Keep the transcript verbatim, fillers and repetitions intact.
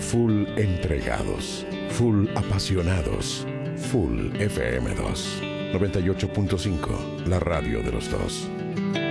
full entregados, full apasionados, full F M dos, noventa y ocho punto cinco, la radio de los dos.